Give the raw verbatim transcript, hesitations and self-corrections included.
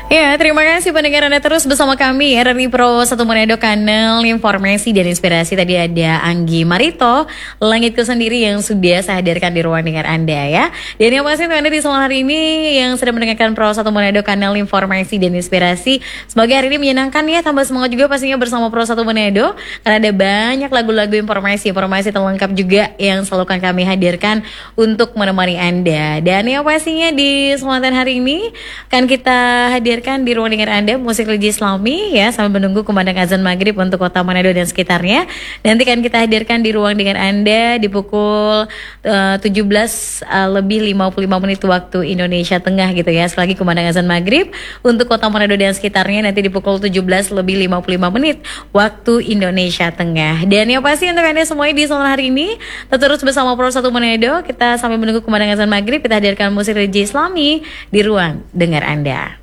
Ya, terima kasih pendengar Anda terus bersama kami R R I Pro satu Manado, kanal informasi dan inspirasi. Tadi ada Anggi Marito, Langitku Sendiri, yang sudah saya hadirkan di ruang dengar Anda ya. Dan yang pasti Anda di sore hari ini yang sedang mendengarkan Pro satu Manado, kanal informasi dan inspirasi, semoga hari ini menyenangkan ya, tambah semangat juga pastinya bersama Pro satu Manado, karena ada banyak lagu-lagu informasi-informasi terlengkap juga yang selalu akan kami hadirkan untuk menemani Anda. Dan yang pastinya di kesempatan hari ini kan kita hadir di ruang dengar Anda musik religi Islami ya, sambil menunggu kumandang azan maghrib untuk kota Manado dan sekitarnya. Nanti kan kita hadirkan di ruang dengar Anda di pukul uh, tujuh belas uh, lebih lima puluh lima menit waktu Indonesia Tengah gitu ya. Selagi kumandang azan maghrib untuk kota Manado dan sekitarnya nanti di pukul tujuh belas lebih lima puluh lima menit waktu Indonesia Tengah. Dan yang pasti untuk Anda semuanya di sore hari ini tetap terus bersama Pro satu Manado. Kita sambil menunggu kumandang azan maghrib, kita hadirkan musik religi Islami di ruang dengar Anda.